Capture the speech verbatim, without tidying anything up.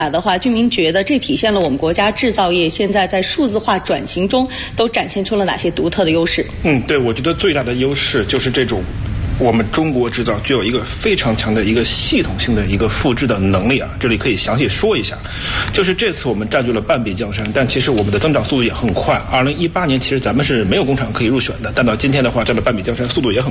的话，居民觉得这体现了我们国家制造业现在在数字化转型中都展现出了哪些独特的优势？ 嗯，对，我觉得最大的优势就是这种我们中国制造具有一个非常强的一个系统性的一个复制的能力啊，这里可以详细说一下。就是这次我们占据了半壁江山，但其实我们的增长速度也很快。二零一八年其实咱们是没有工厂可以入选的，但到今天的话，占了半壁江山，速度也很